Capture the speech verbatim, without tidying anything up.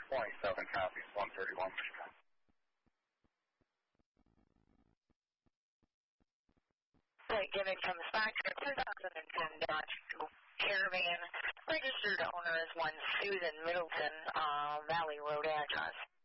twenty-seven copies, one thirty-one. Flight Gimmick from Spectre, two thousand ten Dodge Caravan. Registered owner is one Susan Middleton, uh, Valley Road address.